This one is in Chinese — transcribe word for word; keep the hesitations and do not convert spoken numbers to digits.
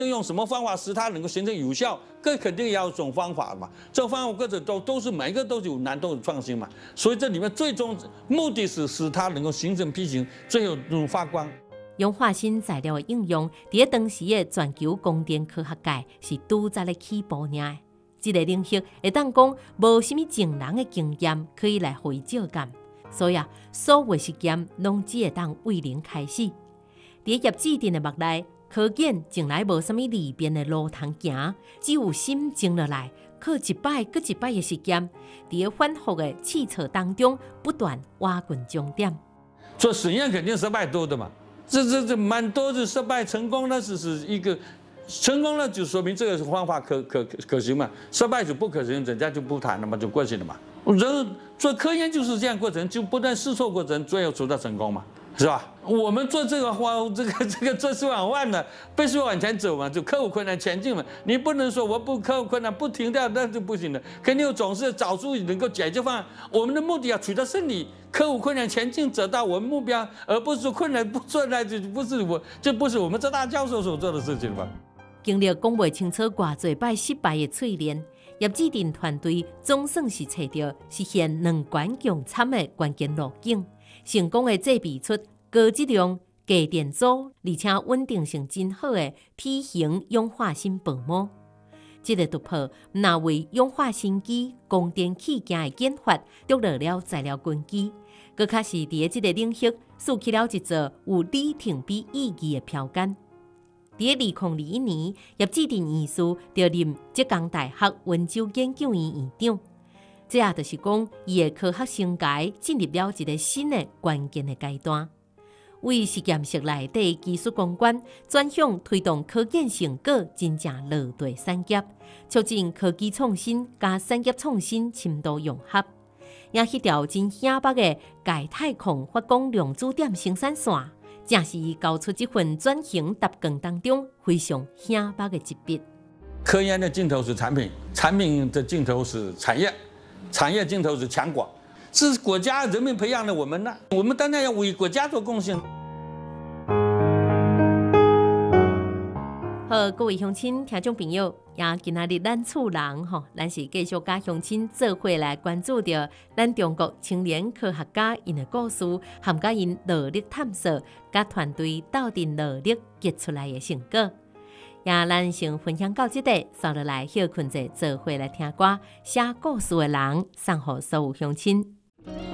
用什么方法使它能够形成有效？这肯定要有种方法嘛。这方法各种都都是每一个都是有难度的创新嘛。所以这里面最终目的是使它能够形成批型，最后能发光。 氧化锌材料的应用，在当时的全球光电科学界是拄则咧起步尔。这个领域会当讲无什么前人的经验可以来互伊借鉴，所以啊，所有实验拢只会当为零开始。在业制定的目内，科研从来无什么里边的路通行，只有心静落来，靠一摆搁一摆的实验，在反复的试错当中不断挖掘终点。 做实验肯定失败多的嘛。这这这蛮多的失败，成功呢只是一个，成功了就说明这个方法可可可行嘛，失败就不可行，人家就不谈了嘛，就过去了嘛。人做科研就是这样过程，就不断试错过程，最后取得成功嘛，是吧？我们做这个话，这个这个做事往万呢，必须往前走嘛，就克服困难前进嘛。你不能说我不克服困难不停掉，那就不行了。肯定有总是找出能够解决方案。我们的目的要取得胜利。克服困难前进，走到我们目标，而不是困难不存在，就不是我，这不是我们这大教授所做的事情吧？ 经历讲袂清楚偌侪摆失败的淬炼，叶志定团队总算是找到实现两关共参的关键路径，成功的制备出高质量、低电阻，而且稳定性真好的 P 型氧化锌薄膜。这个突破，不但为氧化锌基光电器件的研发得到了材料根基，更确实在这个领域竖起了一座有里程碑意义的标杆。在二零二一年，叶志定医师就任浙江大学温州研究院院长，这也就是讲，伊的科学生涯进入了一个新的关键的阶段。为实验室内底技术攻关，转向推动科研成果真正落地产业，促进科技创新加产业创新深度融合。也迄条真显白的钙钛矿发光量子点生产线，正是伊交出这份转型答卷当中非常显白的一笔。 科研的尽头是产品，产品的尽头是产业，产业尽头是强国。是国家人民培养了我们呢，我们当然要为国家做贡献。 好，各位乡亲、听众朋友，也今仔日咱厝人吼，咱是继续甲乡亲做伙来关注着咱中国青年科学家因的故事，含甲因努力探索，甲团队斗阵努力结出来的成果。也咱先分享到这里，稍落来休困者做伙来听歌，写故事的人送互所有乡亲。